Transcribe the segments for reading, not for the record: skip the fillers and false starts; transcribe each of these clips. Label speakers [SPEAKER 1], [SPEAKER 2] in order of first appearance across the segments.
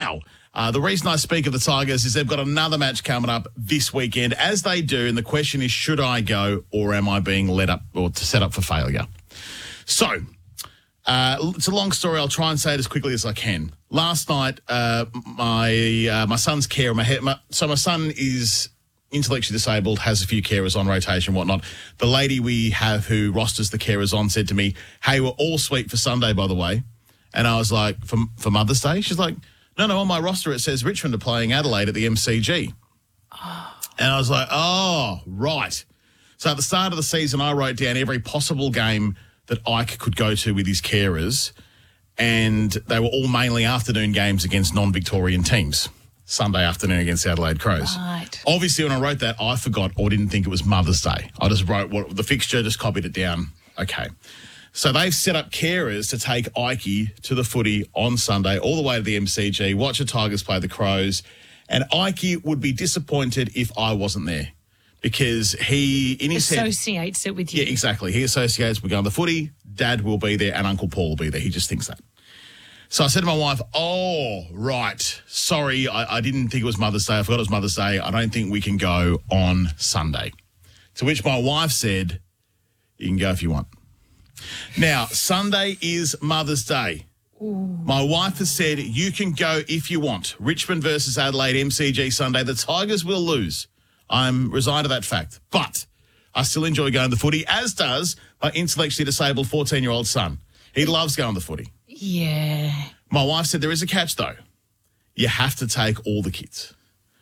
[SPEAKER 1] Now, the reason I speak of the Tigers is they've got another match coming up this weekend, as they do, and the question is, should I go or am I being led up or set up for failure? So, it's a long story. I'll try and say it as quickly as I can. Last night, my son's carer, my son is intellectually disabled, has a few carers on rotation and whatnot. The lady we have who rosters the carers on said to me, hey, we're all sweet for Sunday, by the way. And I was like, for Mother's Day? She's like, no, on my roster it says Richmond are playing Adelaide at the MCG. Oh. And I was like, oh, right. So at the start of the season, I wrote down every possible game that Ike could go to with his carers, and they were all mainly afternoon games against non-Victorian teams. Sunday afternoon against the Adelaide Crows.
[SPEAKER 2] Right.
[SPEAKER 1] Obviously, when I wrote that, I forgot or didn't think it was Mother's Day. I just wrote the fixture, just copied it down. Okay. So they've set up carers to take Ikey to the footy on Sunday, all the way to the MCG, watch the Tigers play the Crows, and Ikey would be disappointed if I wasn't there because he, in his head...
[SPEAKER 2] Associates it with you.
[SPEAKER 1] Yeah, exactly. He associates, we're going to the footy, Dad will be there, and Uncle Paul will be there. He just thinks that. So I said to my wife, oh, right, sorry, I didn't think it was Mother's Day. I forgot it was Mother's Day. I don't think we can go on Sunday. To which my wife said, you can go if you want. Now, Sunday is Mother's Day.
[SPEAKER 2] Ooh.
[SPEAKER 1] My wife has said, you can go if you want. Richmond versus Adelaide, MCG Sunday. The Tigers will lose. I'm resigned to that fact. But I still enjoy going to the footy, as does my intellectually disabled 14-year-old son. He loves going to the footy.
[SPEAKER 2] Yeah.
[SPEAKER 1] My wife said there is a catch, though. You have to take all the kids.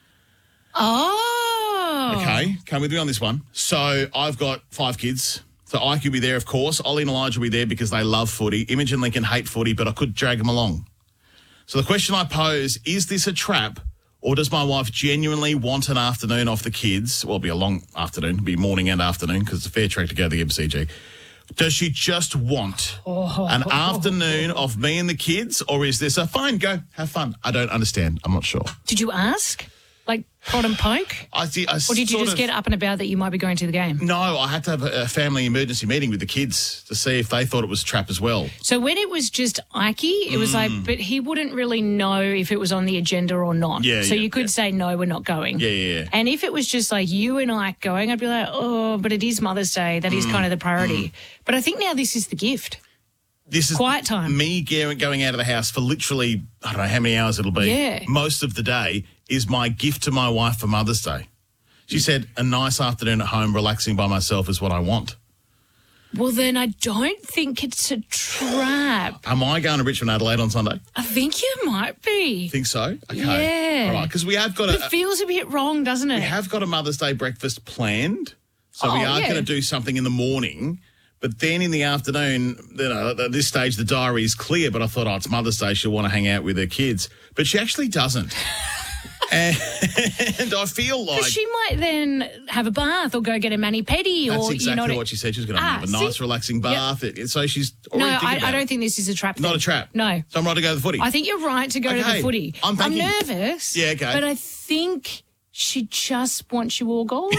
[SPEAKER 2] Oh.
[SPEAKER 1] Okay, come with me on this one. So I've got 5 kids. So Ike will be there, of course. Ollie and Elijah will be there because they love footy. Imogen and Lincoln hate footy, but I could drag them along. So the question I pose, is this a trap, or does my wife genuinely want an afternoon off the kids? Well, it'll be a long afternoon. It'll be morning and afternoon because it's a fair trek to go to the MCG. Does she just want an afternoon of me and the kids, or is this a fine, go, have fun? I don't understand. I'm not sure.
[SPEAKER 2] Did you ask? Like prod and poke? Or did you just get up and about that you might be going to the game?
[SPEAKER 1] No, I had to have a family emergency meeting with the kids to see if they thought it was a trap as well.
[SPEAKER 2] So when it was just Ikey, it was like, but he wouldn't really know if it was on the agenda or not.
[SPEAKER 1] Yeah,
[SPEAKER 2] so you could say, no, we're not going.
[SPEAKER 1] Yeah.
[SPEAKER 2] And if it was just like you and Ike going, I'd be like, oh, but it is Mother's Day. That is kind of the priority. But I think now this is the gift.
[SPEAKER 1] This is
[SPEAKER 2] quiet time.
[SPEAKER 1] Me going out of the house for literally, I don't know how many hours it'll be.
[SPEAKER 2] Yeah.
[SPEAKER 1] Most of the day is my gift to my wife for Mother's Day. She said a nice afternoon at home relaxing by myself is what I want.
[SPEAKER 2] Well, then I don't think it's a trap.
[SPEAKER 1] Am I going to Richmond Adelaide on Sunday?
[SPEAKER 2] I think you might be.
[SPEAKER 1] Think so? Okay.
[SPEAKER 2] Yeah.
[SPEAKER 1] All right, because we have got
[SPEAKER 2] It feels a bit wrong, doesn't it?
[SPEAKER 1] We have got a Mother's Day breakfast planned. So we are going to do something in the morning. But then in the afternoon, you know, at this stage, the diary is clear. But I thought, it's Mother's Day. She'll want to hang out with her kids. But she actually doesn't. And I feel like...
[SPEAKER 2] She might then have a bath or go get a mani-pedi.
[SPEAKER 1] That's exactly what she said. She was going to have a nice, relaxing bath. Yep. So she's already thinking about
[SPEAKER 2] I don't think this is a trap.
[SPEAKER 1] Not a trap?
[SPEAKER 2] No.
[SPEAKER 1] So I'm right to go to the footy?
[SPEAKER 2] I think you're right to go to the footy.
[SPEAKER 1] I'm
[SPEAKER 2] nervous.
[SPEAKER 1] Yeah, okay.
[SPEAKER 2] But I think she just wants you all gone.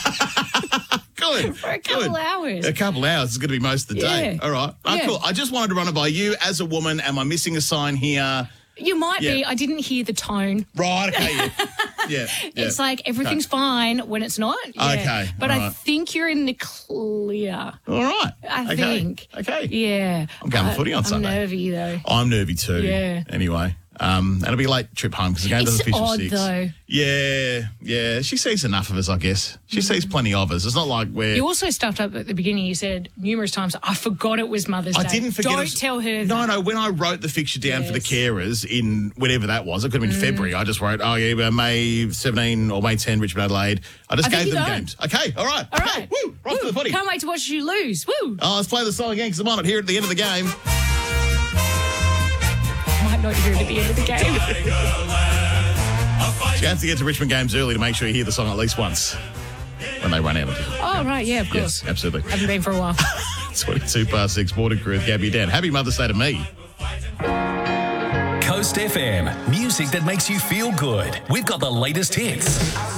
[SPEAKER 1] Good.
[SPEAKER 2] For a couple hours.
[SPEAKER 1] A couple hours is going to be most of the day. All right. Cool. I just wanted to run it by you as a woman. Am I missing a sign here?
[SPEAKER 2] You might be. I didn't hear the tone.
[SPEAKER 1] Right, okay. Yeah.
[SPEAKER 2] It's like everything's fine when it's not. Yeah.
[SPEAKER 1] Okay.
[SPEAKER 2] But I think you're in the clear.
[SPEAKER 1] All right.
[SPEAKER 2] I think.
[SPEAKER 1] Okay.
[SPEAKER 2] Yeah.
[SPEAKER 1] I'm going to footy on Sunday.
[SPEAKER 2] I'm nervy, though.
[SPEAKER 1] I'm nervy too.
[SPEAKER 2] Yeah.
[SPEAKER 1] Anyway. It'll be a late trip home because the game doesn't finish at 6.
[SPEAKER 2] It's odd, though.
[SPEAKER 1] Yeah. She sees enough of us, I guess. She sees plenty of us. It's not like we're...
[SPEAKER 2] You also stuffed up at the beginning. You said numerous times, I forgot it was Mother's Day.
[SPEAKER 1] I didn't forget.
[SPEAKER 2] Don't tell her that.
[SPEAKER 1] No. When I wrote the fixture down for the carers in whenever that was, it could have been February. I just wrote, May 17 or May 10, Richmond Adelaide. I just gave them games. Okay, all right.
[SPEAKER 2] All right.
[SPEAKER 1] Woo, right to the footy.
[SPEAKER 2] Can't wait to watch you lose. Woo.
[SPEAKER 1] Oh, let's play the song again because I'm on it here at the end of the game.
[SPEAKER 2] Might not hear it at the end of the game.
[SPEAKER 1] You have to get to Richmond games early to make sure you hear the song at least once when they run out of it.
[SPEAKER 2] Oh, right, yeah, of course.
[SPEAKER 1] Yes, absolutely.
[SPEAKER 2] Haven't been for a while.
[SPEAKER 1] 6:22, Morning Crew with Gabby and Dan. Happy Mother's Day to me.
[SPEAKER 3] Coast FM, music that makes you feel good. We've got the latest hits.